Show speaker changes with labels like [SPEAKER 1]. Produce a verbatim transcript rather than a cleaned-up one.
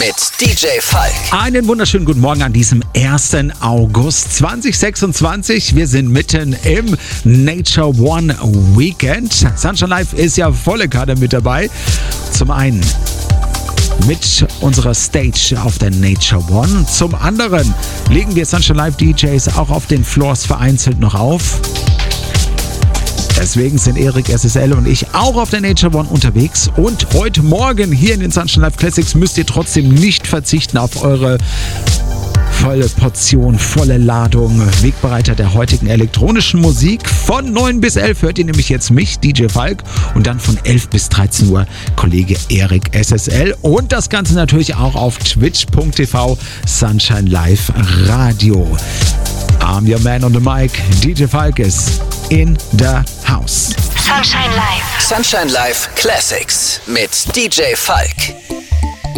[SPEAKER 1] mit D J Falk.
[SPEAKER 2] Einen wunderschönen guten Morgen an diesem ersten August zweitausendsechsundzwanzig. Wir sind mitten im Nature One Weekend. Sunshine Live ist ja volle Karte mit dabei. Zum einen mit unserer Stage auf der Nature One. Zum anderen legen wir Sunshine Live D Js auch auf den Floors vereinzelt noch auf. Deswegen sind Erik S S L und ich auch auf der Nature One unterwegs. Und heute Morgen hier in den Sunshine Live Classics müsst ihr trotzdem nicht verzichten auf eure volle Portion, volle Ladung, Wegbereiter der heutigen elektronischen Musik. Von neun bis elf hört ihr nämlich jetzt mich, D J Falk, und dann von elf bis dreizehn Uhr Kollege Erik S S L und das Ganze natürlich auch auf twitch punkt t v Sunshine Live Radio. I'm your man on the mic, D J Falk is in the house.
[SPEAKER 3] Sunshine Live.
[SPEAKER 1] Sunshine Live Classics mit D J Falk.